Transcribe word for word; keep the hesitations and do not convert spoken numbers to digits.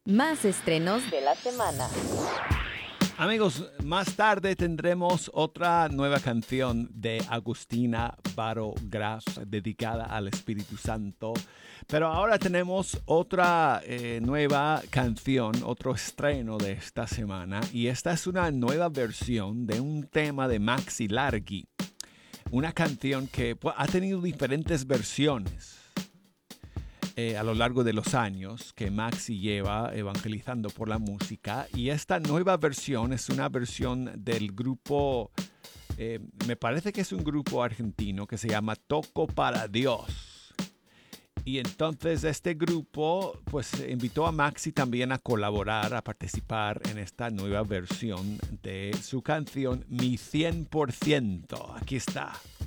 Más estrenos de la semana. Amigos, más tarde tendremos otra nueva canción de Agustina Baro Graf dedicada al Espíritu Santo. Pero ahora tenemos otra eh, nueva canción, otro estreno de esta semana. Y esta es una nueva versión de un tema de Maxi Largi. Una canción que pues, ha tenido diferentes versiones. Eh, a lo largo de los años que Maxi lleva evangelizando por la música, y esta nueva versión es una versión del grupo, eh, me parece que es un grupo argentino que se llama Toco para Dios. Y entonces este grupo pues invitó a Maxi también a colaborar, a participar en esta nueva versión de su canción Mi cien por ciento. Aquí está.